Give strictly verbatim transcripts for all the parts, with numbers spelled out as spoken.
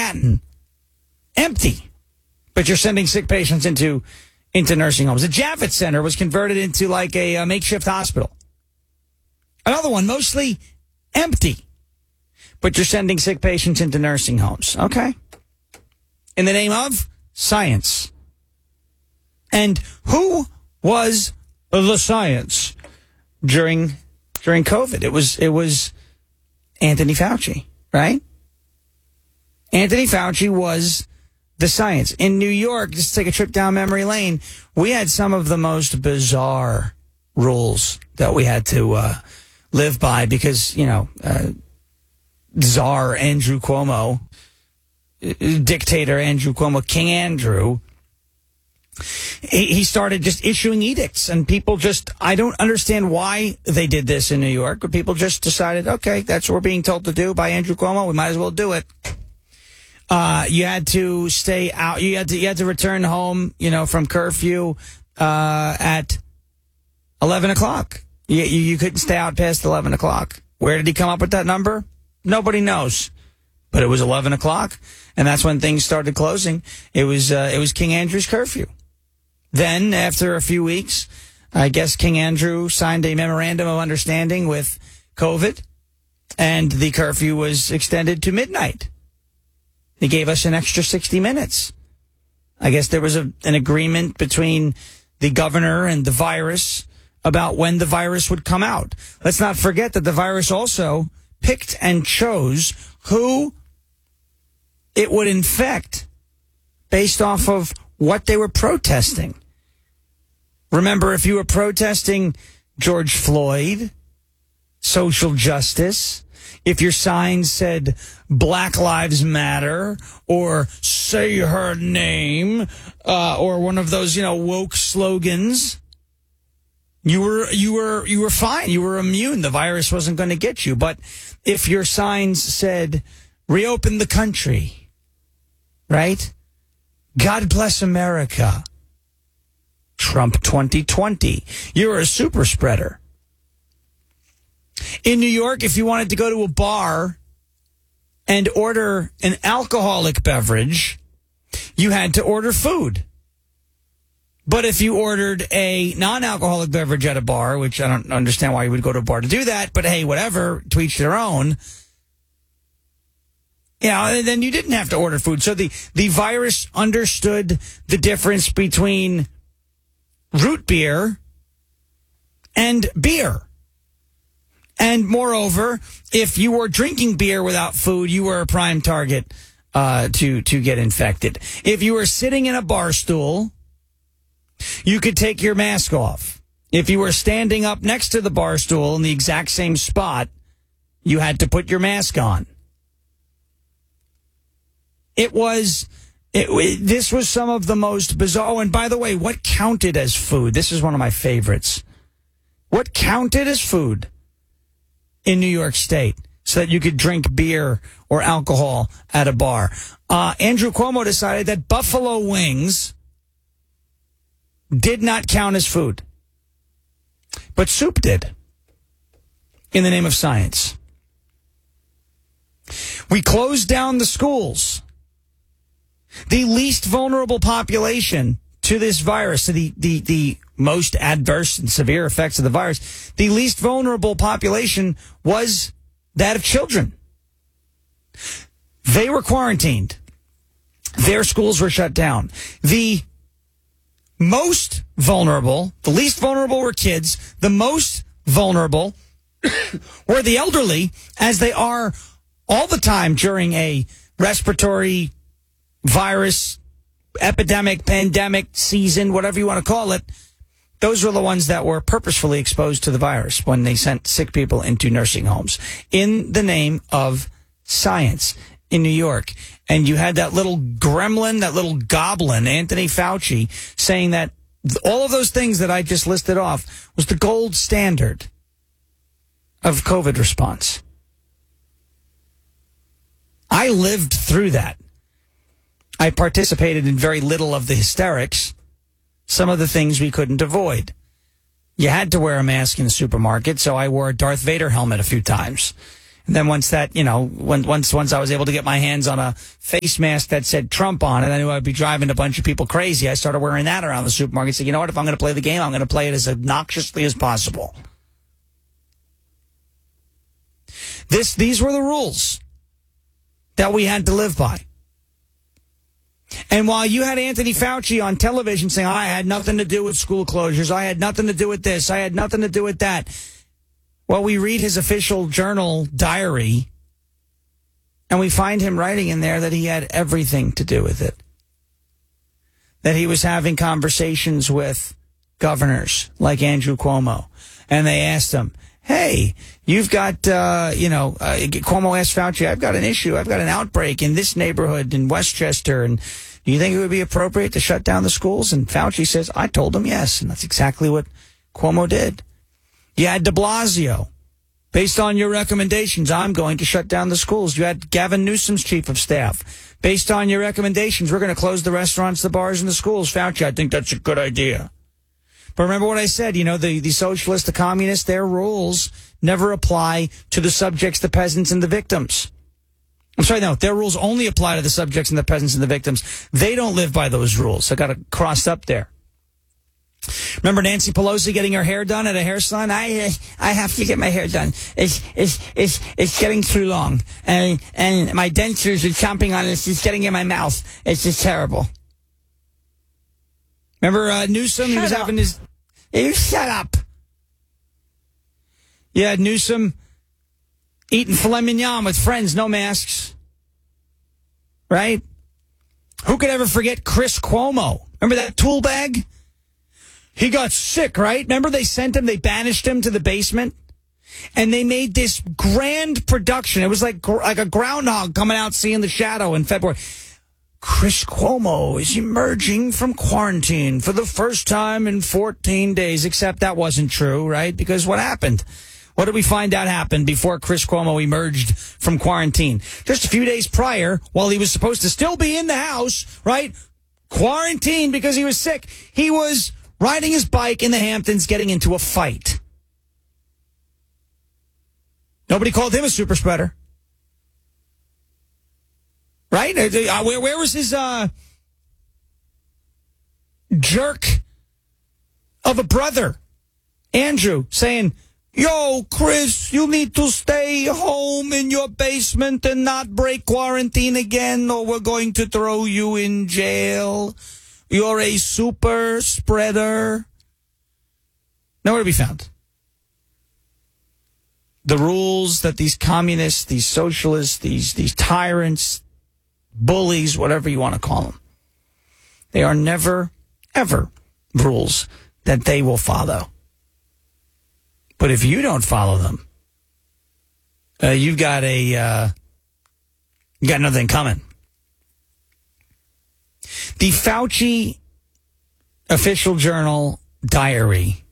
Manhattan, empty. But you're sending sick patients into into nursing homes. The Javits Center was converted into like a, a makeshift hospital. Another one, mostly empty. But you're sending sick patients into nursing homes. Okay. In the name of science. And who was the science during during COVID? It was it was Anthony Fauci, right? Anthony Fauci was the science. In New York, just take a trip down memory lane, we had some of the most bizarre rules that we had to uh, live by because, you know, uh, Czar Andrew Cuomo, dictator Andrew Cuomo, King Andrew, he, he started just issuing edicts, and people just, I don't understand why they did this in New York, but people just decided, okay, that's what we're being told to do by Andrew Cuomo, we might as well do it. Uh, you had to stay out. You had to you had to return home, you know, from curfew uh, at eleven o'clock. You, you you couldn't stay out past eleven o'clock. Where did he come up with that number? Nobody knows. But it was eleven o'clock, and that's when things started closing. It was uh, it was King Andrew's curfew. Then, after a few weeks, I guess King Andrew signed a memorandum of understanding with COVID, and the curfew was extended to midnight. He gave us an extra sixty minutes. I guess there was a, an agreement between the governor and the virus about when the virus would come out. Let's not forget that the virus also picked and chose who it would infect based off of what they were protesting. Remember, if you were protesting George Floyd, social justice, if your sign said Black Lives Matter or say her name uh, or one of those, you know, woke slogans, you were you were you were fine. You were immune. The virus wasn't going to get you. But if your signs said reopen the country, right? God bless America. Trump twenty twenty. You're a super spreader. In New York, if you wanted to go to a bar and order an alcoholic beverage, you had to order food. But if you ordered a non-alcoholic beverage at a bar, which I don't understand why you would go to a bar to do that, but hey, whatever, to each their own, you know, then you didn't have to order food. So the, the virus understood the difference between root beer and beer. And moreover, if you were drinking beer without food, you were a prime target uh, to to get infected. If you were sitting in a bar stool, you could take your mask off. If you were standing up next to the bar stool in the exact same spot, you had to put your mask on. It was, it, this was some of the most bizarre. Oh, and by the way, what counted as food? This is one of my favorites. What counted as food in New York State so that you could drink beer or alcohol at a bar? Uh, Andrew Cuomo decided that buffalo wings did not count as food, but soup did, in the name of science. We closed down the schools. The least vulnerable population to this virus, to the, the, the most adverse and severe effects of the virus, the least vulnerable population was that of children. They were quarantined. Their schools were shut down. The most vulnerable, the least vulnerable were kids. The most vulnerable were the elderly, as they are all the time during a respiratory virus epidemic, pandemic, season, whatever you want to call it. Those were the ones that were purposefully exposed to the virus when they sent sick people into nursing homes in the name of science in New York. And you had that little gremlin, that little goblin, Anthony Fauci, saying that all of those things that I just listed off was the gold standard of COVID response. I lived through that. I participated in very little of the hysterics. Some of the things we couldn't avoid. You had to wear a mask in the supermarket, so I wore a Darth Vader helmet a few times. And then once that, you know, when, once once I was able to get my hands on a face mask that said Trump on it, I knew I'd be driving a bunch of people crazy. I started wearing that around the supermarket. So, you know what? If I'm going to play the game, I'm going to play it as obnoxiously as possible. This, these were the rules that we had to live by. And while you had Anthony Fauci on television saying, I had nothing to do with school closures, I had nothing to do with this, I had nothing to do with that. Well, we read his official journal diary, and we find him writing in there that he had everything to do with it. That he was having conversations with governors like Andrew Cuomo, and they asked him, hey, you've got, uh, you know, uh, Cuomo asked Fauci, I've got an issue, I've got an outbreak in this neighborhood in Westchester, and do you think it would be appropriate to shut down the schools? And Fauci says, I told him yes, and that's exactly what Cuomo did. You had de Blasio. Based on your recommendations, I'm going to shut down the schools. You had Gavin Newsom's chief of staff. Based on your recommendations, we're going to close the restaurants, the bars, and the schools. Fauci, I think that's a good idea. But remember what I said, you know, the, the socialists, the communists, their rules never apply to the subjects, the peasants, and the victims. I'm sorry, no, their rules only apply to the subjects and the peasants and the victims. They don't live by those rules. I got it crossed up there. Remember Nancy Pelosi getting her hair done at a hair salon? I uh, I have to get my hair done. It's it's it's it's getting too long, and and my dentures are chomping on it. It's just getting in my mouth. It's just terrible. Remember uh, Newsom? Shut he was up. having his. You shut up. Yeah, Newsom eating filet mignon with friends, no masks. Right? Who could ever forget Chris Cuomo? Remember that tool bag? He got sick, right? Remember they sent him, they banished him to the basement? And they made this grand production. It was like, like a groundhog coming out seeing the shadow in February. Chris Cuomo is emerging from quarantine for the first time in fourteen days, except that wasn't true, right? Because what happened? What did we find out happened before Chris Cuomo emerged from quarantine? Just a few days prior, while he was supposed to still be in the house, right? Quarantined because he was sick. He was riding his bike in the Hamptons, getting into a fight. Nobody called him a super spreader. Right? Where, where was his uh, jerk of a brother, Andrew, saying, yo, Chris, you need to stay home in your basement and not break quarantine again, or we're going to throw you in jail. You're a super spreader. Nowhere to be found. The rules that these communists, these socialists, these, these tyrants, bullies, whatever you want to call them, they are never, ever rules that they will follow. But if you don't follow them, uh, you've got a, uh, you got nothing coming. The Fauci official journal diary.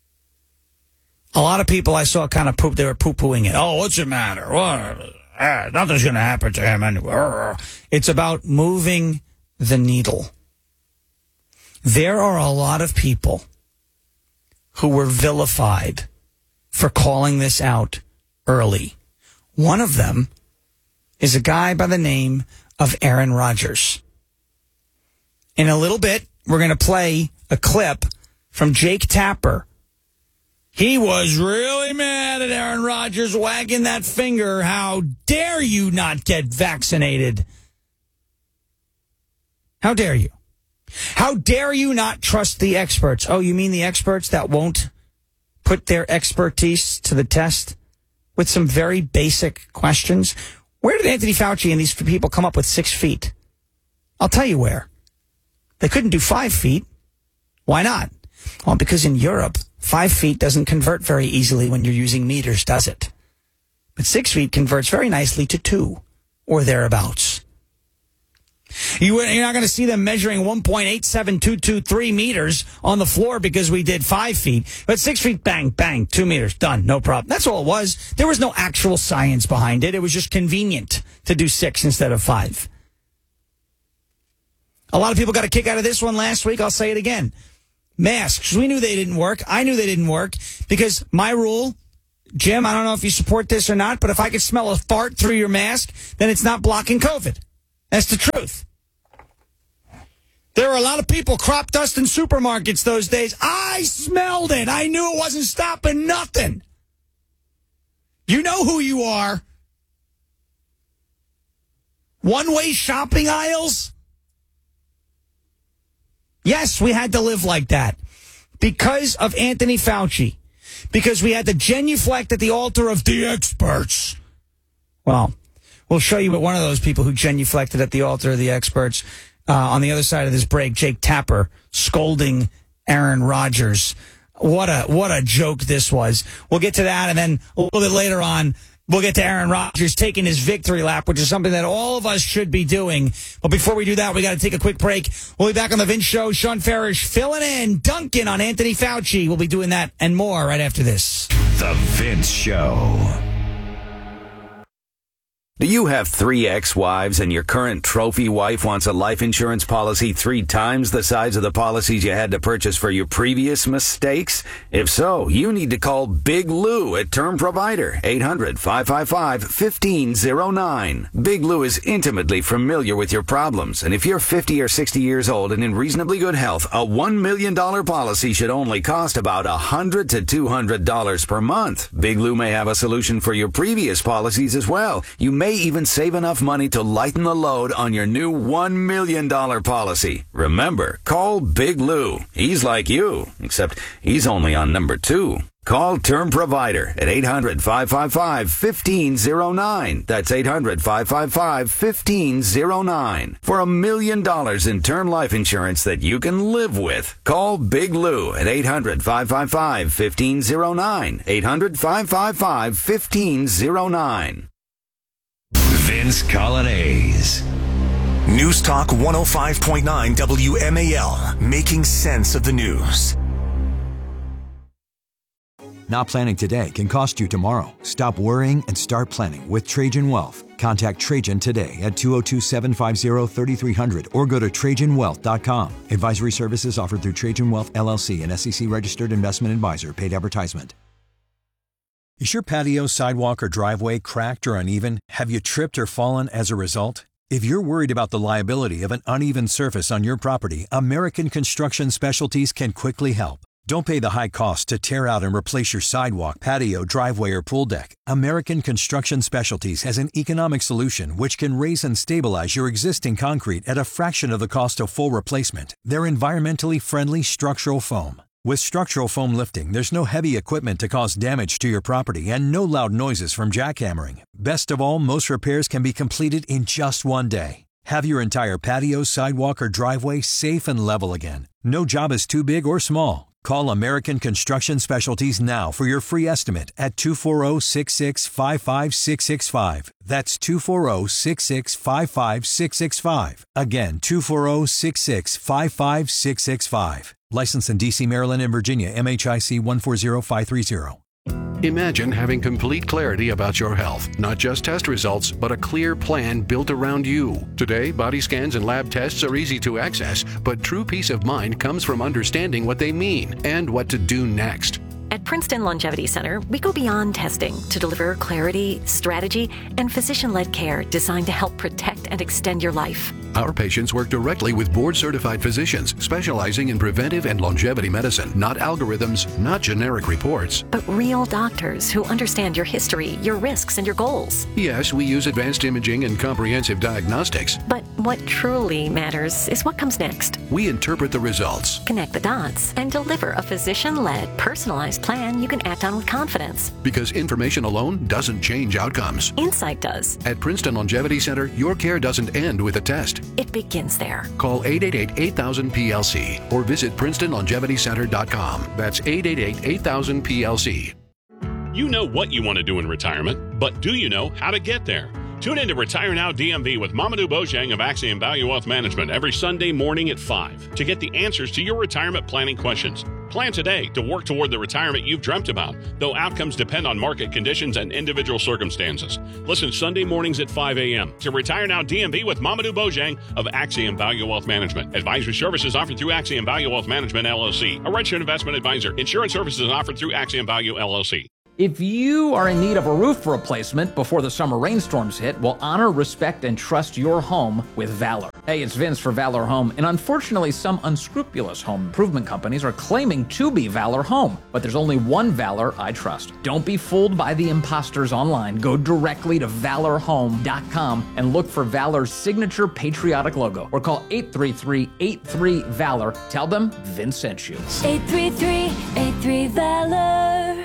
A lot of people I saw kind of poop. They were poo-pooing it. Oh, what's the matter? What? Ah, nothing's going to happen to him anyway. It's about moving the needle. There are a lot of people who were vilified for calling this out early. One of them is a guy by the name of Aaron Rodgers. In a little bit, we're going to play a clip from Jake Tapper. He was really mad at Aaron Rodgers, wagging that finger. How dare you not get vaccinated? How dare you? How dare you not trust the experts? Oh, you mean the experts that won't put their expertise to the test with some very basic questions? Where did Anthony Fauci and these people come up with six feet? I'll tell you where. They couldn't do five feet. Why not? Well, because in Europe, five feet doesn't convert very easily when you're using meters, does it? But six feet converts very nicely to two or thereabouts. You, you're not going to see them measuring one point eight seven two two three meters on the floor because we did five feet. But six feet, bang, bang, two meters, done, no problem. That's all it was. There was no actual science behind it. It was just convenient to do six instead of five. A lot of people got a kick out of this one last week. I'll say it again. Masks. We knew they didn't work. I knew they didn't work because my rule, Jim, I don't know if you support this or not, but if I could smell a fart through your mask, then it's not blocking COVID. That's the truth. There were a lot of people crop dust in supermarkets those days. I smelled it. I knew it wasn't stopping nothing. You know who you are. One-way shopping aisles? Yes, we had to live like that because of Anthony Fauci. Because we had to genuflect at the altar of the experts. Well, we'll show you what one of those people who genuflected at the altar of the experts uh, on the other side of this break, Jake Tapper, scolding Aaron Rodgers. What a what a joke this was. We'll get to that, and then a little bit later on, we'll get to Aaron Rodgers taking his victory lap, which is something that all of us should be doing. But before we do that, we got to take a quick break. We'll be back on the Vince Show. Sean Farish filling in, Duncan on Anthony Fauci. We'll be doing that and more right after this. The Vince Show. Do you have three ex-wives and your current trophy wife wants a life insurance policy three times the size of the policies you had to purchase for your previous mistakes? If so, you need to call Big Lou at Term Provider, eight hundred, five five five, one five zero nine. Big Lou is intimately familiar with your problems, and if you're fifty or sixty years old and in reasonably good health, a one million dollars policy should only cost about one hundred to two hundred dollars per month. Big Lou may have a solution for your previous policies as well. You may even save enough money to lighten the load on your new one million dollars policy. Remember, call Big Lou. He's like you, except he's only on number two. Call Term Provider at eight hundred, five five five, one five zero nine. That's eight hundred, five five five, one five zero nine. For a million dollars in term life insurance that you can live with. Call Big Lou at eight hundred, five five five, one five zero nine. eight hundred, five five five, one five zero nine. Vince Colonnese. News Talk one oh five point nine W M A L, making sense of the news. Not planning today can cost you tomorrow. Stop worrying and start planning with Trajan Wealth. Contact Trajan today at two oh two, seven five zero, three three zero zero or go to trajan wealth dot com. Advisory services offered through Trajan Wealth, L L C, an S E C-registered investment advisor. Paid advertisement. Is your patio, sidewalk, or driveway cracked or uneven? Have you tripped or fallen as a result? If you're worried about the liability of an uneven surface on your property, American Construction Specialties can quickly help. Don't pay the high cost to tear out and replace your sidewalk, patio, driveway, or pool deck. American Construction Specialties has an economic solution which can raise and stabilize your existing concrete at a fraction of the cost of full replacement. They're environmentally friendly structural foam. With structural foam lifting, there's no heavy equipment to cause damage to your property and no loud noises from jackhammering. Best of all, most repairs can be completed in just one day. Have your entire patio, sidewalk, or driveway safe and level again. No job is too big or small. Call American Construction Specialties now for your free estimate at two four zero, six six five five six six five. That's two four zero, six six five five six six five. Again, two four zero, six six five five six six five. Licensed in D C, Maryland, and Virginia, M H I C one four zero five three zero. Imagine having complete clarity about your health, not just test results, but a clear plan built around you. Today, body scans and lab tests are easy to access, but true peace of mind comes from understanding what they mean and what to do next. At Princeton Longevity Center, we go beyond testing to deliver clarity, strategy, and physician-led care designed to help protect and extend your life. Our patients work directly with board-certified physicians specializing in preventive and longevity medicine, not algorithms, not generic reports. But real doctors who understand your history, your risks, and your goals. Yes, we use advanced imaging and comprehensive diagnostics. But what truly matters is what comes next. We interpret the results, connect the dots, and deliver a physician-led, personalized plan you can act on with confidence. Because information alone doesn't change outcomes. Insight does. At Princeton Longevity Center, your care doesn't end with a test. It begins there. Call eight eight eight, eight thousand, P L C or visit princeton longevity center dot com. That's eight eight eight, eight thousand, P L C. You know what you want to do in retirement, but do you know how to get there? Tune in to Retire Now D M V with Mamadou Bojang of Axiom Value Wealth Management every Sunday morning at five to get the answers to your retirement planning questions. Plan today to work toward the retirement you've dreamt about, though outcomes depend on market conditions and individual circumstances. Listen Sunday mornings at five a.m. to Retire Now D M V with Mamadou Bojang of Axiom Value Wealth Management. Advisory services offered through Axiom Value Wealth Management, L L C, a registered investment advisor. Insurance services offered through Axiom Value, L L C. If you are in need of a roof replacement before the summer rainstorms hit, well, honor, respect, and trust your home with Valor. Hey, it's Vince for Valor Home, and unfortunately, some unscrupulous home improvement companies are claiming to be Valor Home, but there's only one Valor I trust. Don't be fooled by the imposters online. Go directly to valor home dot com and look for Valor's signature patriotic logo, or call eight three three, eight three, VALOR. Tell them Vince sent you. eight three three, eight three, VALOR.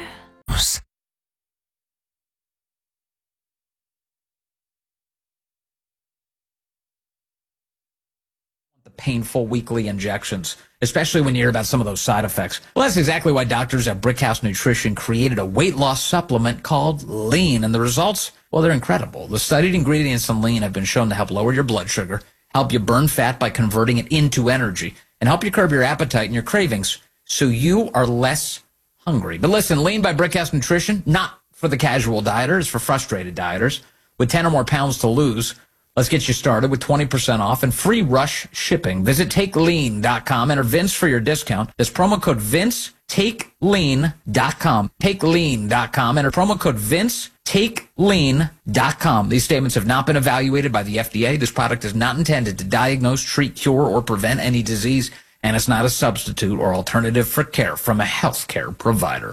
The painful weekly injections, especially when you hear about some of those side effects. Well, that's exactly why doctors at Brickhouse Nutrition created a weight loss supplement called Lean, and the results, well, they're incredible. The studied ingredients in Lean have been shown to help lower your blood sugar, help you burn fat by converting it into energy, and help you curb your appetite and your cravings so you are less hungry. But listen, Lean by Brickhouse Nutrition, not for the casual dieter, it's for frustrated dieters. With ten or more pounds to lose, let's get you started with twenty percent off and free rush shipping. Visit take lean dot com. Enter Vince for your discount. That's promo code Vince, take lean dot com. take lean dot com. Enter promo code Vince, take lean dot com. These statements have not been evaluated by the F D A. This product is not intended to diagnose, treat, cure, or prevent any disease, and it's not a substitute or alternative for care from a healthcare provider.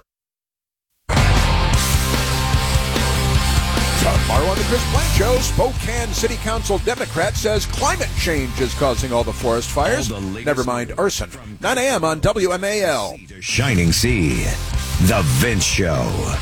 Tomorrow on the Chris Plant Show, Spokane City Council Democrat says climate change is causing all the forest fires. Never mind arson. nine a.m. on W M A L. Shining Sea, The Vince Show.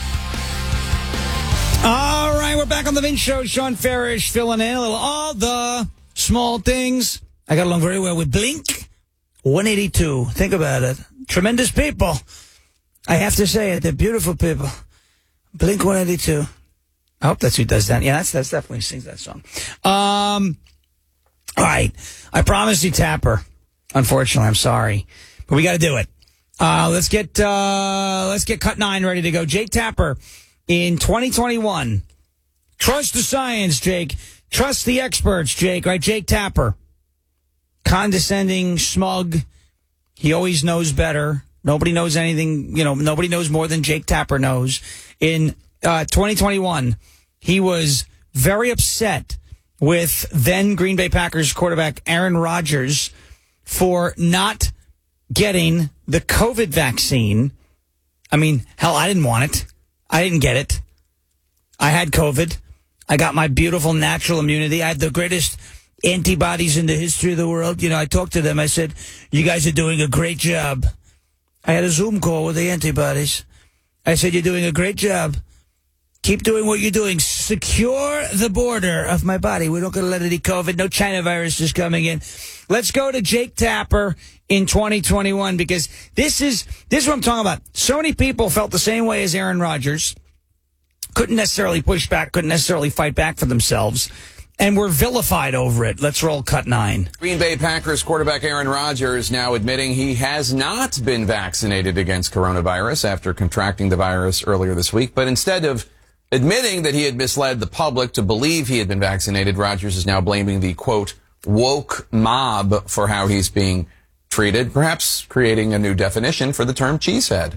All right, we're back on The Vince Show. Sean Farish filling in a little all the small things. I got along very well with Blink one eighty-two. Think about it. Tremendous people. I have to say it. They're beautiful people. Blink one eighty-two. I hope that's who does that. Yeah, that's that's definitely who sings that song. Um, all right. I promised you Tapper. Unfortunately, I'm sorry. But we got to do it. Uh, let's get uh, let's get Cut nine ready to go. Jake Tapper in twenty twenty-one. Trust the science, Jake. Trust the experts, Jake. Right, Jake Tapper. Condescending, smug. He always knows better. Nobody knows anything. You know, nobody knows more than Jake Tapper knows. In uh, twenty twenty-one, he was very upset with then Green Bay Packers quarterback Aaron Rodgers for not getting the COVID vaccine. I mean, hell, I didn't want it. I didn't get it. I had COVID. I got my beautiful natural immunity. I had the greatest antibodies in the history of the world. You know, I talked to them. I said, you guys are doing a great job. I had a Zoom call with the antibodies. I said, you're doing a great job. Keep doing what you're doing. Secure the border of my body. We're not going to let any COVID, no China virus is coming in. Let's go to Jake Tapper in twenty twenty-one, because this is, this is what I'm talking about. So many people felt the same way as Aaron Rodgers. Couldn't necessarily push back, couldn't necessarily fight back for themselves, and were vilified over it. Let's roll Cut nine. Green Bay Packers quarterback Aaron Rodgers now admitting he has not been vaccinated against coronavirus after contracting the virus earlier this week. But instead of admitting that he had misled the public to believe he had been vaccinated, Rodgers is now blaming the, quote, woke mob for how he's being treated, perhaps creating a new definition for the term cheesehead.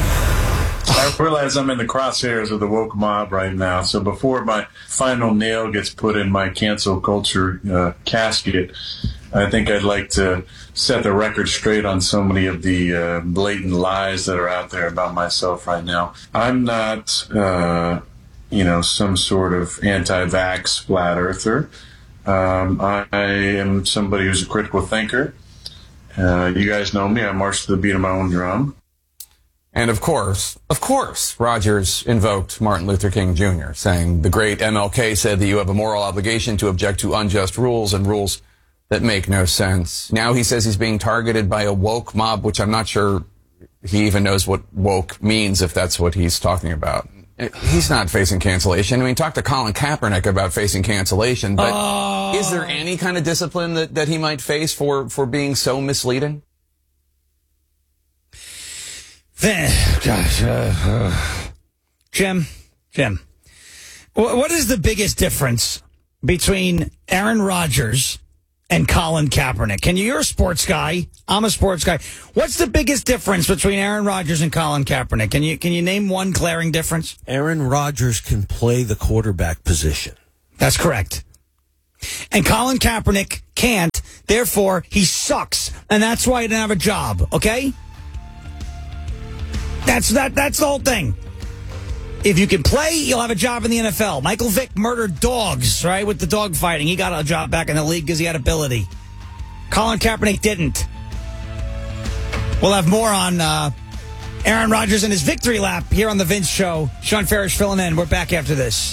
I realize I'm in the crosshairs of the woke mob right now, so before my final nail gets put in my cancel culture uh, casket, I think I'd like to set the record straight on so many of the uh, blatant lies that are out there about myself right now. I'm not, uh, you know, some sort of anti-vax flat earther. Um, I, I am somebody who's a critical thinker. Uh, you guys know me. I march to the beat of my own drum. And of course, of course, Rodgers invoked Martin Luther King Junior, saying the great M L K said that you have a moral obligation to object to unjust rules and rules that make no sense. Now he says he's being targeted by a woke mob, which I'm not sure he even knows what woke means, if that's what he's talking about. He's not facing cancellation. I mean, talk to Colin Kaepernick about facing cancellation, but oh. Is there any kind of discipline that, that he might face for, for being so misleading? Gosh, uh, uh, Jim, Jim, what is the biggest difference between Aaron Rodgers and Colin Kaepernick. Can you? You're a sports guy. I'm a sports guy. What's the biggest difference between Aaron Rodgers and Colin Kaepernick? Can you can you name one glaring difference? Aaron Rodgers can play the quarterback position. That's correct. And Colin Kaepernick can't. Therefore, he sucks, and that's why he didn't have a job. Okay? That's that. That's the whole thing. If you can play, you'll have a job in the N F L. Michael Vick murdered dogs, right, with the dog fighting. He got a job back in the league because he had ability. Colin Kaepernick didn't. We'll have more on uh, Aaron Rodgers and his victory lap here on The Vince Show. Sean Farish filling in. We're back after this.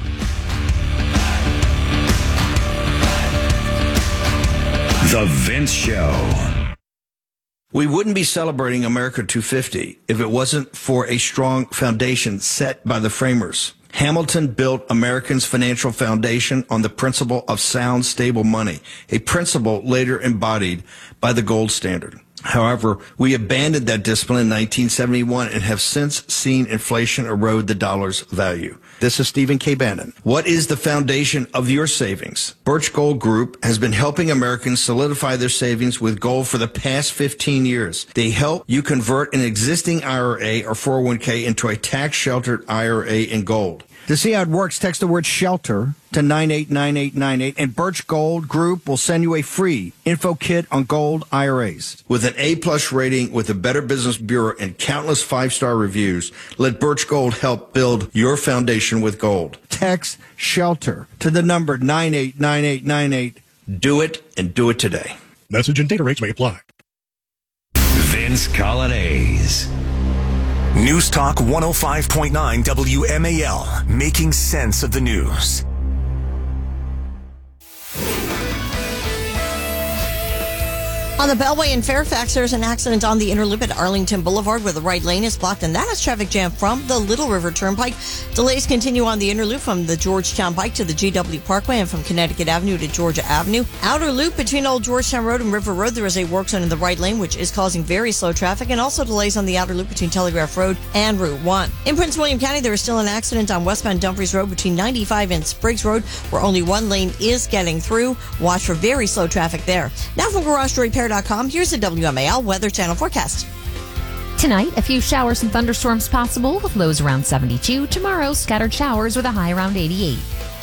The Vince Show. We wouldn't be celebrating America two fifty if it wasn't for a strong foundation set by the framers. Hamilton built Americans' financial foundation on the principle of sound, stable money, a principle later embodied by the gold standard. However, we abandoned that discipline in nineteen seventy-one and have since seen inflation erode the dollar's value. This is Stephen K. Bannon. What is the foundation of your savings? Birch Gold Group has been helping Americans solidify their savings with gold for the past fifteen years. They help you convert an existing I R A or four oh one k into a tax-sheltered I R A in gold. To see how it works, text the word SHELTER to nine eight nine eight nine eight, and Birch Gold Group will send you a free info kit on gold I R As. With an A-plus rating with the Better Business Bureau and countless five-star reviews, let Birch Gold help build your foundation with gold. Text SHELTER to the number nine eight nine eight nine eight. Do it, and do it today. Message and data rates may apply. Vince Colonnese. News Talk one oh five point nine W M A L, making sense of the news. On the Beltway in Fairfax, there's an accident on the inner loop at Arlington Boulevard where the right lane is blocked, and that has traffic jam from the Little River Turnpike. Delays continue on the inner loop from the Georgetown Pike to the G W Parkway and from Connecticut Avenue to Georgia Avenue. Outer loop between Old Georgetown Road and River Road, there is a work zone in the right lane, which is causing very slow traffic, and also delays on the outer loop between Telegraph Road and Route one. In Prince William County, there is still an accident on westbound Dumfries Road between ninety-five and Spriggs Road, where only one lane is getting through. Watch for very slow traffic there. Now from Garage Door Repair dot com, here's the W M A L Weather Channel forecast. Tonight, a few showers and thunderstorms possible with lows around seventy-two. Tomorrow, scattered showers with a high around eighty-eight.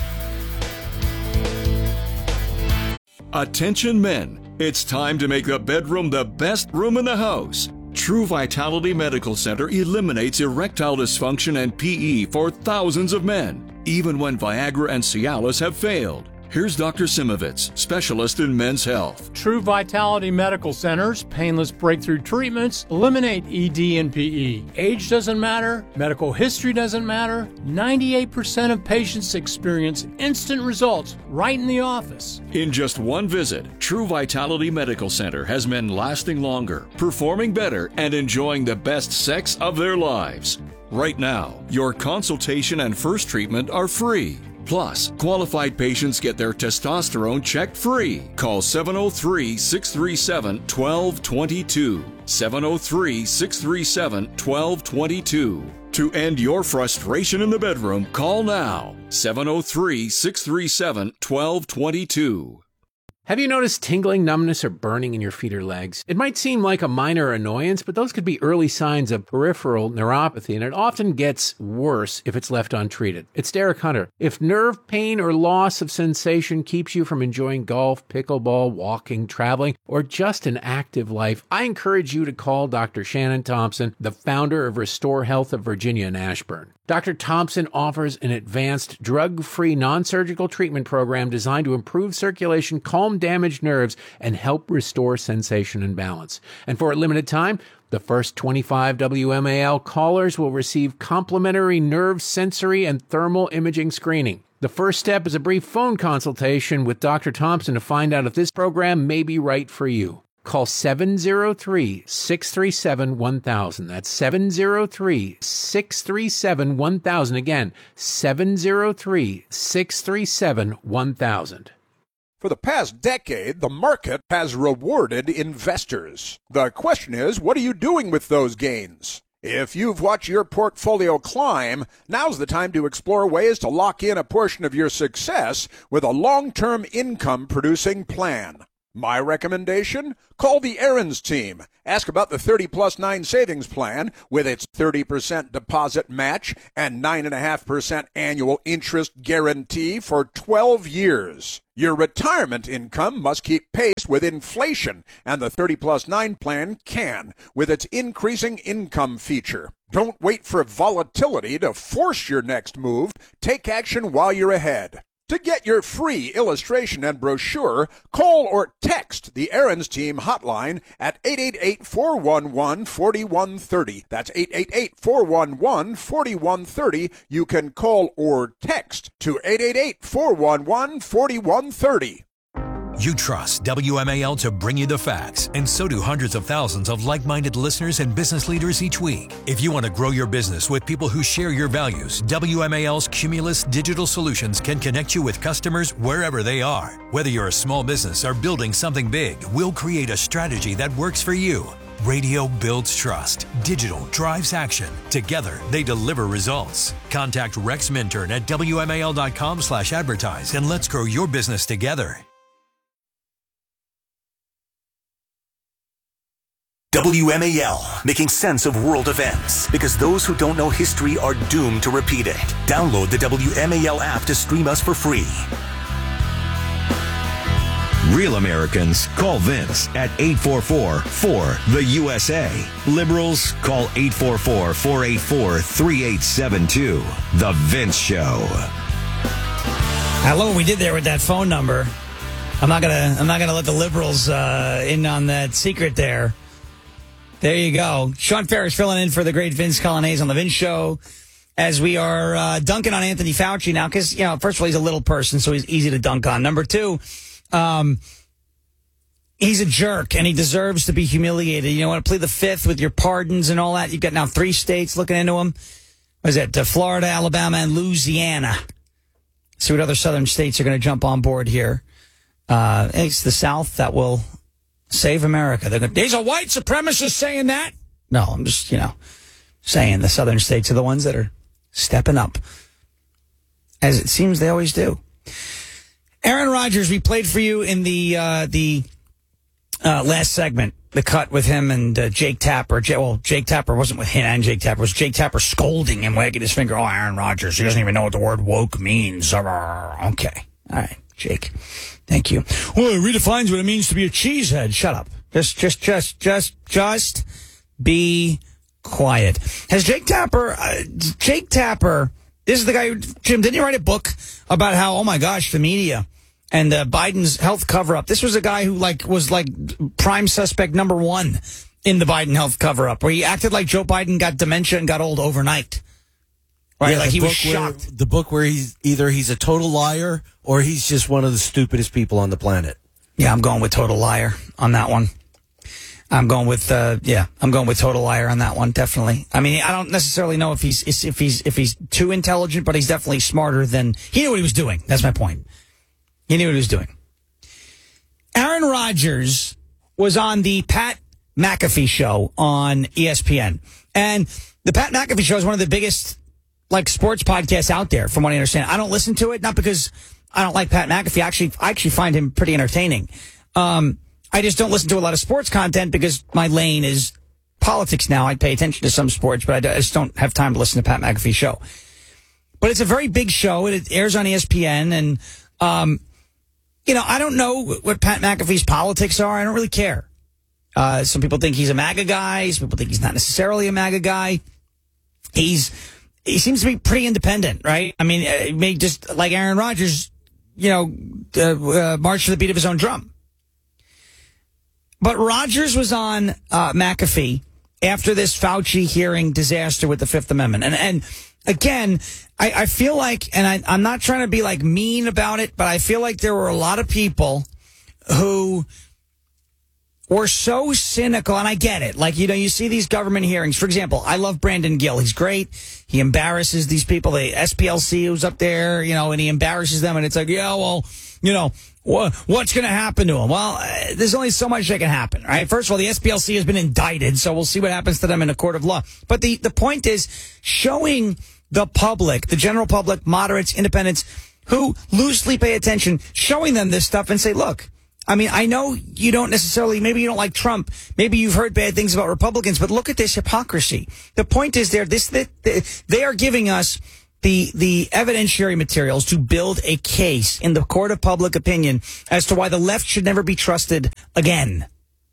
Attention men, it's time to make the bedroom the best room in the house. True Vitality Medical Center eliminates erectile dysfunction and P E for thousands of men, even when Viagra and Cialis have failed. Here's Doctor Simovitz, specialist in men's health. True Vitality Medical Center's painless breakthrough treatments eliminate E D and P E. Age doesn't matter. Medical history doesn't matter. ninety-eight percent of patients experience instant results right in the office. In just one visit, True Vitality Medical Center has men lasting longer, performing better, and enjoying the best sex of their lives. Right now, your consultation and first treatment are free. Plus, qualified patients get their testosterone checked free. Call seven oh three, six three seven, one two two two. seven oh three, six three seven, one two two two. To end your frustration in the bedroom, call now. seven oh three, six three seven, one two two two. Have you noticed tingling, numbness, or burning in your feet or legs? It might seem like a minor annoyance, but those could be early signs of peripheral neuropathy, and it often gets worse if it's left untreated. It's Derek Hunter. If nerve pain or loss of sensation keeps you from enjoying golf, pickleball, walking, traveling, or just an active life, I encourage you to call Doctor Shannon Thompson, the founder of Restore Health of Virginia in Ashburn. Doctor Thompson offers an advanced, drug-free, non-surgical treatment program designed to improve circulation, calm damaged nerves, and help restore sensation and balance. And for a limited time, the first twenty-five W M A L callers will receive complimentary nerve, sensory, and thermal imaging screening. The first step is a brief phone consultation with Doctor Thompson to find out if this program may be right for you. Call seven oh three, six three seven, one thousand. That's seven oh three, six three seven, one thousand. Again, seven oh three, six three seven, one thousand. For the past decade, the market has rewarded investors. The question is, what are you doing with those gains? If you've watched your portfolio climb, now's the time to explore ways to lock in a portion of your success with a long-term income-producing plan. My recommendation? Call the Aaron's team. Ask about the thirty plus nine savings plan with its thirty percent deposit match and nine point five percent annual interest guarantee for twelve years. Your retirement income must keep pace with inflation, and the thirty plus nine plan can with its increasing income feature. Don't wait for volatility to force your next move. Take action while you're ahead. To get your free illustration and brochure, call or text the Aaron's Team hotline at eight eight eight, four one one, four one three zero. That's eight eight eight, four one one, four one three zero. You can call or text to eight eight eight, four one one, four one three zero. You trust W M A L to bring you the facts, and so do hundreds of thousands of like-minded listeners and business leaders each week. If you want to grow your business with people who share your values, W M A L's Cumulus Digital Solutions can connect you with customers wherever they are. Whether you're a small business or building something big, we'll create a strategy that works for you. Radio builds trust. Digital drives action. Together, they deliver results. Contact Rex Minturn at W M A L dot com slash advertise and let's grow your business together. W M A L, making sense of world events, because those who don't know history are doomed to repeat it. Download the W M A L app to stream us for free. Real Americans call Vince at eight four four, four, the U S A. Liberals call eight four four, four eight four, three eight seven two. The Vince Show. I love what we did there with that phone number. I'm not gonna. I'm not gonna let the liberals uh, in on that secret there. There you go. Sean Ferris filling in for the great Vince Colonnese on the Vince Show as we are uh, dunking on Anthony Fauci now because, you know, first of all, he's a little person, so he's easy to dunk on. Number two, um, he's a jerk, and he deserves to be humiliated. You know, want to plead the fifth with your pardons and all that? You've got now three states looking into him. What is it? Uh, Florida, Alabama, and Louisiana. See what other southern states are going to jump on board here. Uh, it's the South that will save America. They're gonna, there's a white supremacist saying that. No, I'm just, you know, saying the southern states are the ones that are stepping up, as it seems they always do. Aaron Rodgers, we played for you in the uh, the uh, last segment, the cut with him and uh, Jake Tapper. J- well, Jake Tapper wasn't with him and Jake Tapper. It was Jake Tapper scolding him, wagging his finger. Oh, Aaron Rodgers, he doesn't even know what the word woke means. Okay. All right, Jake. Thank you. Well, it redefines what it means to be a cheesehead. Shut up. Just, just, just, just, just be quiet. Has Jake Tapper, uh, Jake Tapper, this is the guy who, Jim, didn't you write a book about how, oh my gosh, the media and uh, Biden's health cover-up? This was a guy who, like, was like prime suspect number one in the Biden health cover-up, where he acted like Joe Biden got dementia and got old overnight. Right, yeah, like he was where, shocked. The book where he's either he's a total liar or he's just one of the stupidest people on the planet. Yeah, I'm going with total liar on that one. I'm going with uh, yeah, I'm going with total liar on that one. Definitely. I mean, I don't necessarily know if he's if he's if he's too intelligent, but he's definitely smarter than he knew what he was doing. That's my point. He knew what he was doing. Aaron Rodgers was on the Pat McAfee show on E S P N, and the Pat McAfee show is one of the biggest, like, sports podcasts out there, from what I understand. I don't listen to it, not because I don't like Pat McAfee. Actually, I actually find him pretty entertaining. Um, I just don't listen to a lot of sports content because my lane is politics now. I pay attention to some sports, but I just don't have time to listen to Pat McAfee's show. But it's a very big show. It airs on E S P N, and, um, you know, I don't know what Pat McAfee's politics are. I don't really care. Uh, some people think he's a MAGA guy. Some people think he's not necessarily a MAGA guy. He's... He seems to be pretty independent, right? I mean, it may just, like Aaron Rodgers, you know, uh, uh, march to the beat of his own drum. But Rodgers was on uh, McAfee after this Fauci hearing disaster with the Fifth Amendment. And, and again, I, I feel like, and I, I'm not trying to be, like, mean about it, but I feel like there were a lot of people who were so cynical, and I get it. Like, you know, you see these government hearings. For example, I love Brandon Gill. He's great. He embarrasses these people. The S P L C who's up there, you know, and he embarrasses them. And it's like, yeah, well, you know, wha- what's going to happen to him? Well, uh, there's only so much that can happen, right? First of all, the S P L C has been indicted, so we'll see what happens to them in a court of law. But the, the point is showing the public, the general public, moderates, independents, who loosely pay attention, showing them this stuff and say, look, I mean, I know you don't necessarily, maybe you don't like Trump, maybe you've heard bad things about Republicans, but look at this hypocrisy. The point is there, this, they, they are giving us the, the evidentiary materials to build a case in the court of public opinion as to why the left should never be trusted again.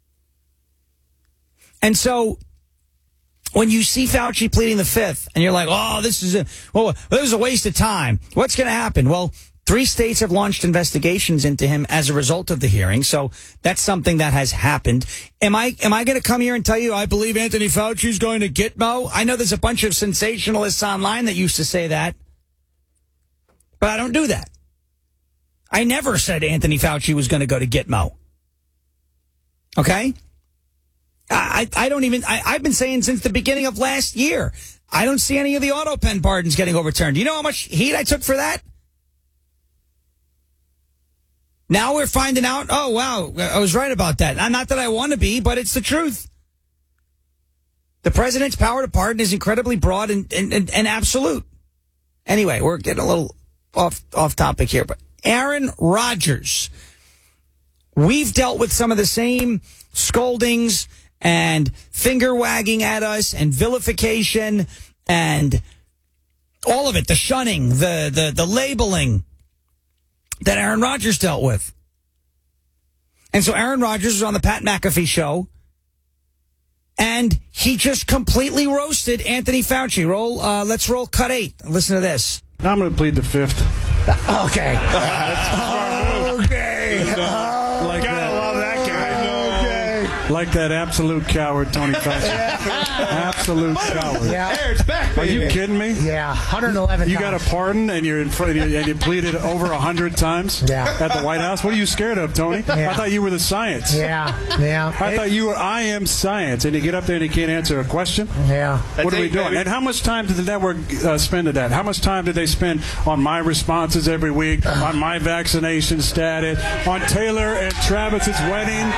And so, when you see Fauci pleading the fifth, and you're like, oh, this is a, well, this is a waste of time. What's going to happen? Well, three states have launched investigations into him as a result of the hearing, so that's something that has happened. Am I am I going to come here and tell you I believe Anthony Fauci is going to Gitmo? I know there's a bunch of sensationalists online that used to say that, but I don't do that. I never said Anthony Fauci was going to go to Gitmo. Okay? I, I don't even, I, I've been saying since the beginning of last year, I don't see any of the auto pen pardons getting overturned. You know how much heat I took for that? Now we're finding out, oh, wow, I was right about that. Not that I want to be, but it's the truth. The president's power to pardon is incredibly broad and, and, and, and absolute. Anyway, we're getting a little off, off topic here, but Aaron Rodgers, we've dealt with some of the same scoldings and finger wagging at us and vilification and all of it, the shunning, the, the, the labeling that Aaron Rodgers dealt with. And so Aaron Rodgers was on the Pat McAfee show, and he just completely roasted Anthony Fauci. Roll, uh, let's roll cut eight. Listen to this. I'm going to plead the fifth. Okay. okay. Uh, like Gotta that. love that guy. Okay. Like that absolute coward, Tony Fauci. Absolute coward. Yeah. Hey, it's back, Are you baby. kidding me? Yeah, one hundred eleven You times. got a pardon and you're in front and you pleaded over a hundred times Yeah. at the White House. What are you scared of, Tony? Yeah. I thought you were the science. Yeah, yeah. I thought you were I am science, and you get up there and you can't answer a question. Yeah. What That's are we it, doing? baby. And how much time did the network uh, spend at that? How much time did they spend on my responses every week, on my vaccination status, on Taylor and Travis's wedding?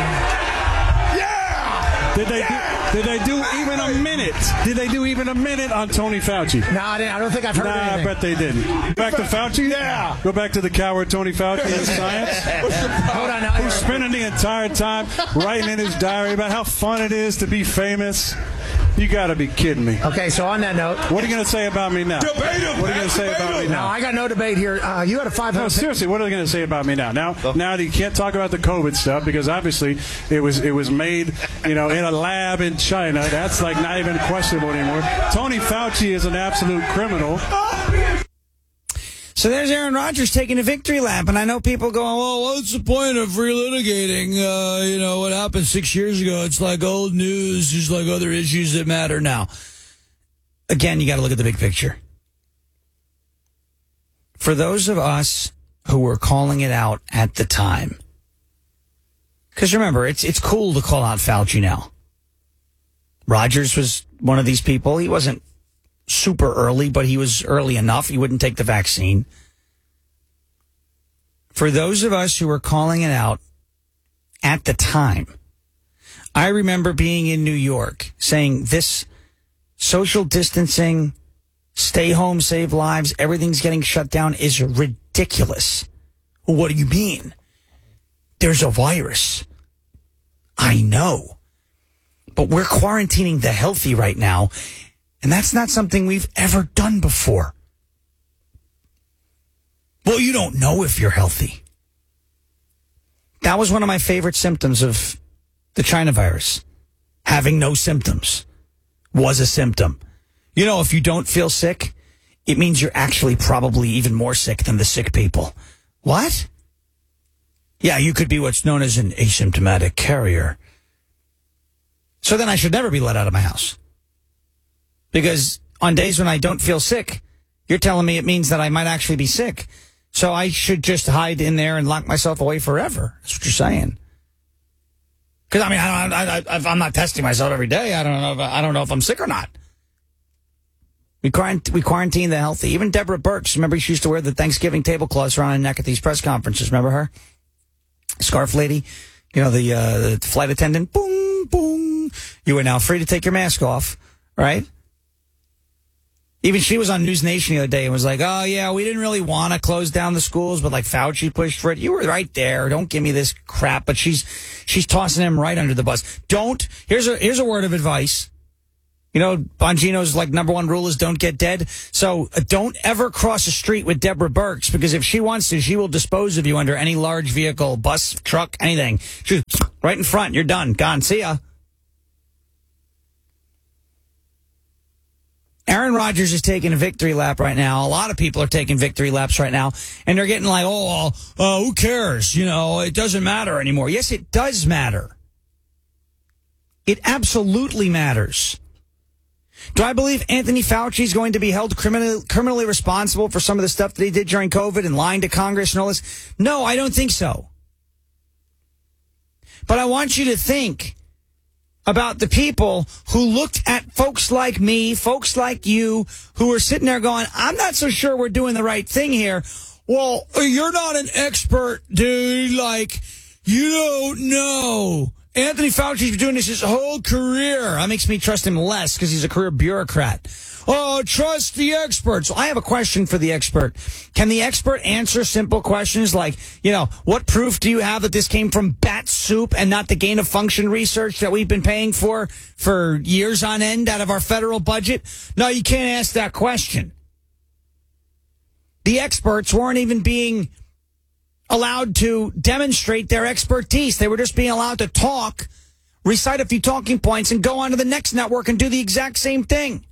Did they do, did they do even a minute? Did they do even a minute on Tony Fauci? No, I, didn't, I don't think I've heard Nah, anything. I bet they didn't. Back to Fauci? Yeah. Go back to the coward Tony Fauci and science. Hold on. Now, Who's spending the entire time writing in his diary about how fun it is to be famous. You got to be kidding me. Okay, so on that note, what are you going to say about me now? Debate him, What are you going to say about me no, now? I got no debate here. Uh, you had a five hundred. No, seriously, what are they going to say about me now? Now, now you can't talk about the COVID stuff because obviously it was it was made, you know, in a lab in China. That's like not even questionable anymore. Tony Fauci is an absolute criminal. So there's Aaron Rodgers taking a victory lap, and I know people going, well, what's the point of relitigating, uh, you know, what happened six years ago? It's like old news, just like other issues that matter now. Again, you got to look at the big picture. For those of us who were calling it out at the time, because remember, it's it's cool to call out Fauci now. Rodgers was one of these people. He wasn't super early, but he was early enough. He wouldn't take the vaccine. For those of us who were calling it out at the time, I remember being in New York saying this social distancing, stay home, save lives, everything's getting shut down is ridiculous. What do you mean? There's a virus. I know. But we're quarantining the healthy right now. And that's not something we've ever done before. Well, you don't know if you're healthy. That was one of my favorite symptoms of the China virus. Having no symptoms was a symptom. You know, if you don't feel sick, it means you're actually probably even more sick than the sick people. What? Yeah, you could be what's known as an asymptomatic carrier. So then I should never be let out of my house. Because on days when I don't feel sick, you're telling me it means that I might actually be sick. So I should just hide in there and lock myself away forever. That's what you're saying. Because I mean, I don't, I, I, I'm not testing myself every day. I don't know. If, I don't know if I'm sick or not. We, quarant- we quarantine the healthy. Even Deborah Birx, remember she used to wear the Thanksgiving tablecloths around her neck at these press conferences. Remember her? Scarf lady. You know, the, uh, the flight attendant. Boom, boom. You are now free to take your mask off, right? Even she was on News Nation the other day and was like, oh, yeah, we didn't really want to close down the schools, but like Fauci pushed for it. You were right there. Don't give me this crap. But she's she's tossing him right under the bus. Don't. Here's a here's a word of advice. You know, Bongino's like number one rule is don't get dead. So uh, don't ever cross the street with Deborah Birx, because if she wants to, she will dispose of you under any large vehicle, bus, truck, anything. She's right in front. You're done. Gone. See ya. Aaron Rodgers is taking a victory lap right now. A lot of people are taking victory laps right now. And they're getting like, oh, uh, who cares? You know, it doesn't matter anymore. Yes, it does matter. It absolutely matters. Do I believe Anthony Fauci is going to be held criminally, criminally responsible for some of the stuff that he did during COVID and lying to Congress and all this? No, I don't think so. But I want you to think about the people who looked at folks like me, folks like you, who were sitting there going, I'm not so sure we're doing the right thing here. Well, you're not an expert, dude. Like, you don't know. Anthony Fauci's been doing this his whole career. That makes me trust him less because he's a career bureaucrat. Oh, trust the experts. I have a question for the expert. Can the expert answer simple questions like, you know, what proof do you have that this came from bat soup and not the gain of function research that we've been paying for for years on end out of our federal budget? No, you can't ask that question. The experts weren't even being allowed to demonstrate their expertise. They were just being allowed to talk, recite a few talking points, and go on to the next network and do the exact same thing.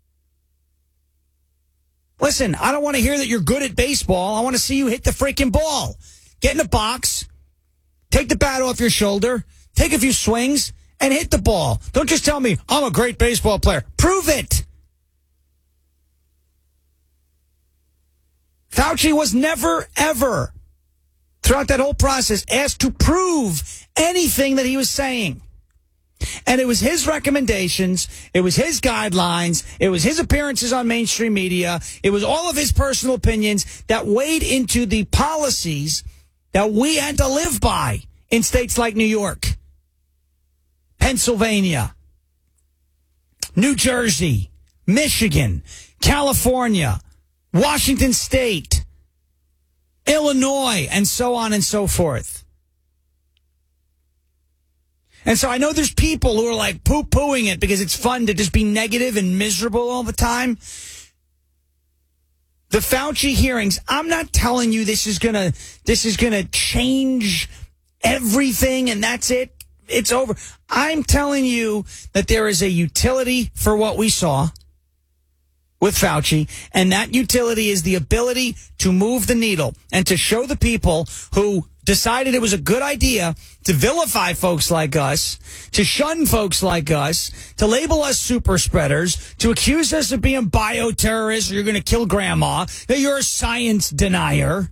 Listen, I don't want to hear that you're good at baseball. I want to see you hit the freaking ball. Get in a box, take the bat off your shoulder, take a few swings, and hit the ball. Don't just tell me, I'm a great baseball player. Prove it. Fauci was never, ever, throughout that whole process, asked to prove anything that he was saying. And it was his recommendations, it was his guidelines, it was his appearances on mainstream media, it was all of his personal opinions that weighed into the policies that we had to live by in states like New York, Pennsylvania, New Jersey, Michigan, California, Washington State, Illinois, and so on and so forth. And so I know there's people who are like poo-pooing it because it's fun to just be negative and miserable all the time. The Fauci hearings, I'm not telling you this is gonna this is gonna change everything and that's it. It's over. I'm telling you that there is a utility for what we saw with Fauci, and that utility is the ability to move the needle and to show the people who decided it was a good idea to vilify folks like us, to shun folks like us, to label us super spreaders, to accuse us of being bioterrorists or you're going to kill grandma, that you're a science denier.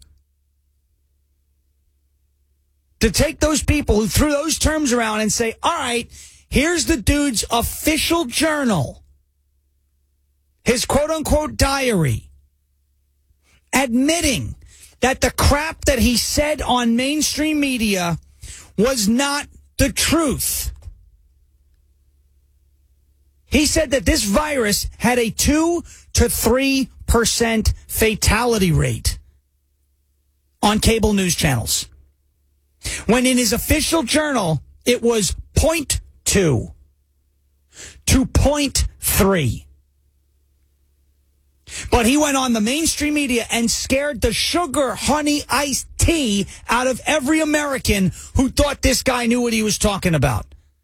To take those people who threw those terms around and say, all right, here's the dude's official journal, his quote-unquote diary, admitting that the crap that he said on mainstream media was not the truth. He said that this virus had a two to three percent fatality rate on cable news channels, when in his official journal it was zero point two to zero point three. But he went on the mainstream media and scared the sugar honey iced tea out of every American who thought this guy knew what he was talking about.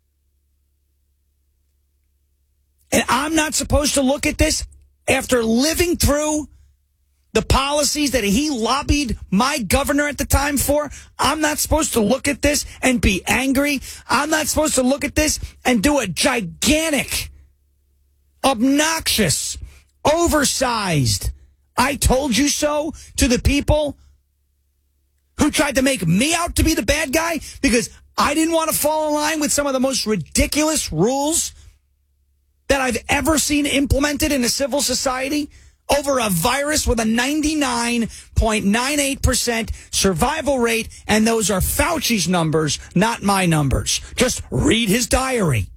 And I'm not supposed to look at this after living through the policies that he lobbied my governor at the time for. I'm not supposed to look at this and be angry. I'm not supposed to look at this and do a gigantic, obnoxious, oversized I told you so to the people who tried to make me out to be the bad guy because I didn't want to fall in line with some of the most ridiculous rules that I've ever seen implemented in a civil society over a virus with a ninety-nine point nine eight percent survival rate, and those are Fauci's numbers, not my numbers. Just read his diary.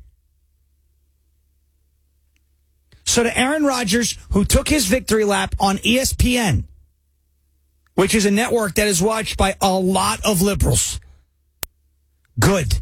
So to Aaron Rodgers, who took his victory lap on E S P N, which is a network that is watched by a lot of liberals, good.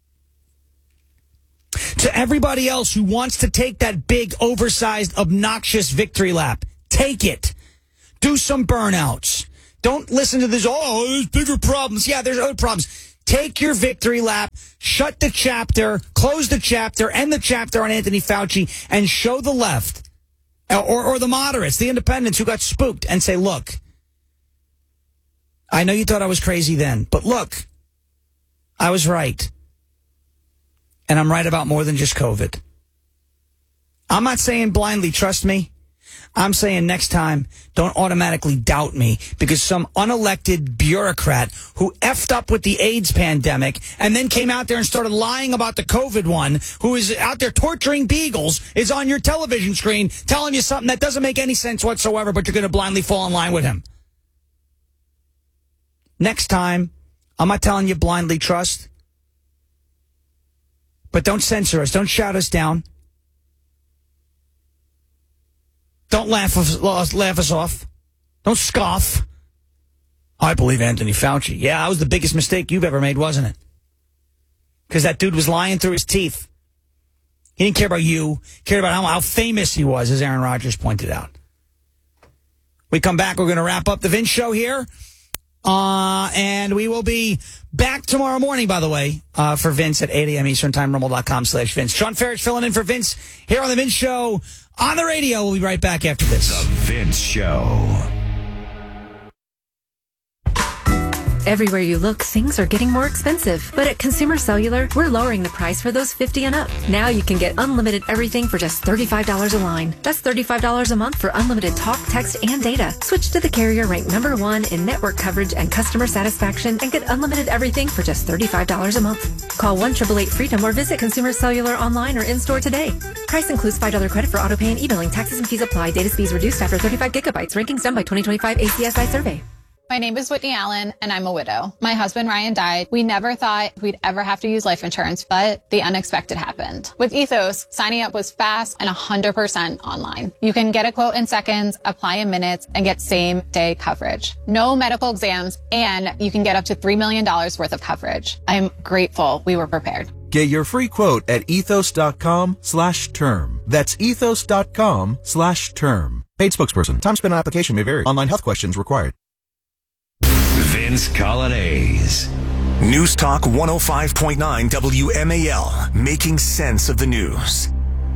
To everybody else who wants to take that big, oversized, obnoxious victory lap, take it. Do some burnouts. Don't listen to this, oh, there's bigger problems. Yeah, there's other problems. Take your victory lap, shut the chapter, close the chapter, end the chapter on Anthony Fauci, and show the left, or, or the moderates, the independents who got spooked, and say, look, I know you thought I was crazy then, but look, I was right. And I'm right about more than just COVID. I'm not saying blindly trust me. I'm saying next time, don't automatically doubt me because some unelected bureaucrat who effed up with the AIDS pandemic and then came out there and started lying about the COVID one, who is out there torturing beagles, is on your television screen telling you something that doesn't make any sense whatsoever, but you're going to blindly fall in line with him. Next time, I'm not telling you blindly trust. But don't censor us. Don't shout us down. Don't laugh us, laugh us off. Don't scoff. I believe Anthony Fauci. Yeah, that was the biggest mistake you've ever made, wasn't it? Because that dude was lying through his teeth. He didn't care about you. He cared about how, how famous he was, as Aaron Rodgers pointed out. We come back. We're going to wrap up the Vince Show here. Uh, and we will be back tomorrow morning, by the way, uh, for Vince at eight a.m. Eastern Time, rumble.com slash Vince. Sean Ferris filling in for Vince here on the Vince Show on the radio. We'll be right back after this. The Vince Show. Everywhere you look, things are getting more expensive. But at Consumer Cellular, we're lowering the price for those fifty and up. Now you can get unlimited everything for just thirty-five dollars a line. That's thirty-five dollars a month for unlimited talk, text, and data. Switch to the carrier ranked number one in network coverage and customer satisfaction and get unlimited everything for just thirty-five dollars a month. Call one eight eight eight freedom or visit Consumer Cellular online or in-store today. Price includes five dollars credit for auto pay and e-billing. Taxes and fees apply. Data speeds reduced after thirty-five gigabytes. Rankings done by twenty twenty-five A C S I survey. My name is Whitney Allen, and I'm a widow. My husband, Ryan, died. We never thought we'd ever have to use life insurance, but the unexpected happened. With Ethos, signing up was fast and one hundred percent online. You can get a quote in seconds, apply in minutes, and get same-day coverage. No medical exams, and you can get up to three million dollars worth of coverage. I'm grateful we were prepared. Get your free quote at ethos.com slash term. That's ethos.com slash term. Paid spokesperson. Time spent on application may vary. Online health questions required. Vince Colonnese. News Talk one oh five point nine W M A L, making sense of the news.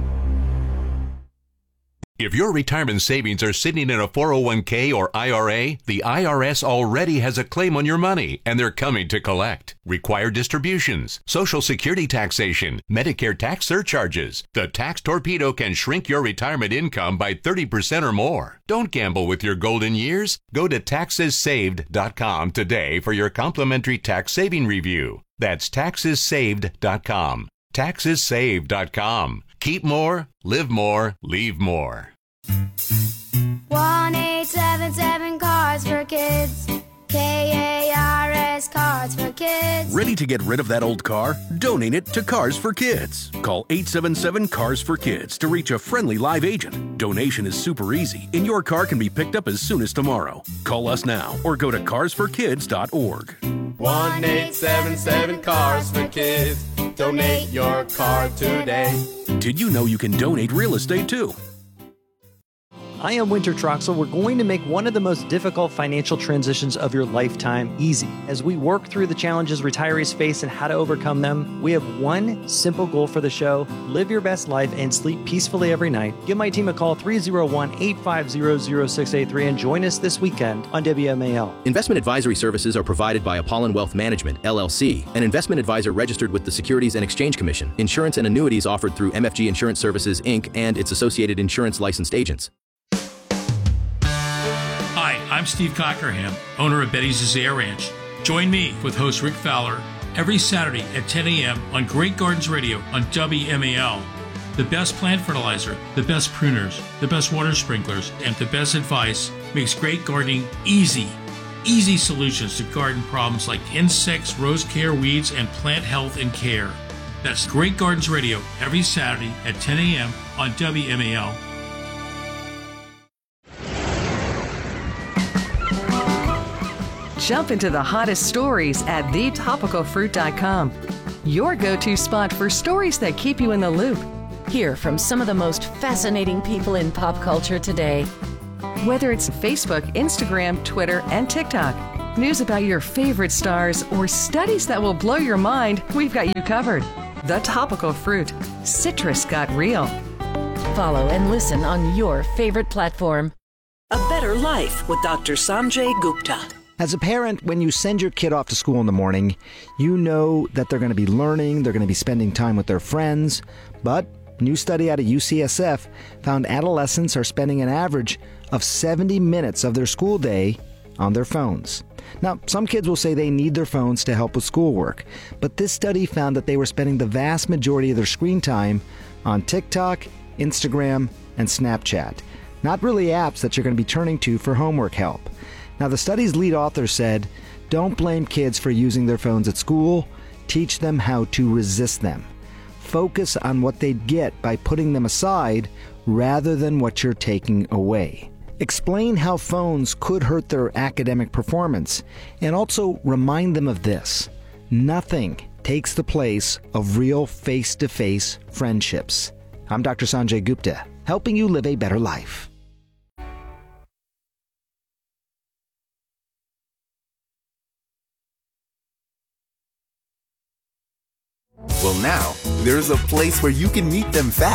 If your retirement savings are sitting in a four oh one k or I R A, the I R S already has a claim on your money, and they're coming to collect. Required distributions, Social Security taxation, Medicare tax surcharges. The tax torpedo can shrink your retirement income by thirty percent or more. Don't gamble with your golden years. Go to taxes saved dot com today for your complimentary tax saving review. That's taxes saved dot com. taxes saved dot com. Keep more, live more, leave more. one eight seven seven Cars for Kids. K A R S Cars for Kids. Ready to get rid of that old car? Donate it to Cars for Kids. Call eight seven seven Cars for Kids to reach a friendly live agent. Donation is super easy, and your car can be picked up as soon as tomorrow. Call us now or go to cars for kids dot org. one eight seven seven Cars for Kids. Donate your car today. Did you know you can donate real estate too? I am Winter Troxel. We're going to make one of the most difficult financial transitions of your lifetime easy. As we work through the challenges retirees face and how to overcome them, we have one simple goal for the show: live your best life and sleep peacefully every night. Give my team a call, three oh one, eight five zero, zero six eight three, and join us this weekend on W M A L. Investment advisory services are provided by Apollon Wealth Management, L L C, an investment advisor registered with the Securities and Exchange Commission. Insurance and annuities offered through M F G Insurance Services, Incorporated and its associated insurance licensed agents. Hi, I'm Steve Cockerham, owner of Betty's Azalea Ranch. Join me with host Rick Fowler every Saturday at ten a.m. on Great Gardens Radio on W M A L. The best plant fertilizer, the best pruners, the best water sprinklers, and the best advice makes great gardening easy. Easy solutions to garden problems like insects, rose care, weeds, and plant health and care. That's Great Gardens Radio every Saturday at ten a.m. on W M A L. Jump into the hottest stories at the topical fruit dot com. Your go-to spot for stories that keep you in the loop. Hear from some of the most fascinating people in pop culture today. Whether it's Facebook, Instagram, Twitter, and TikTok, news about your favorite stars, or studies that will blow your mind, we've got you covered. The Topical Fruit. Citrus got real. Follow and listen on your favorite platform. A Better Life with Doctor Sanjay Gupta. As a parent, when you send your kid off to school in the morning, you know that they're going to be learning, they're going to be spending time with their friends. But a new study out of U C S F found adolescents are spending an average of seventy minutes of their school day on their phones. Now, some kids will say they need their phones to help with schoolwork, but this study found that they were spending the vast majority of their screen time on TikTok, Instagram, and Snapchat. Not really apps that you're going to be turning to for homework help. Now, the study's lead author said, don't blame kids for using their phones at school. Teach them how to resist them. Focus on what they'd get by putting them aside rather than what you're taking away. Explain how phones could hurt their academic performance, and also remind them of this. Nothing takes the place of real face-to-face friendships. I'm Doctor Sanjay Gupta, helping you live a better life. Well, now, there's a place where you can meet them fast.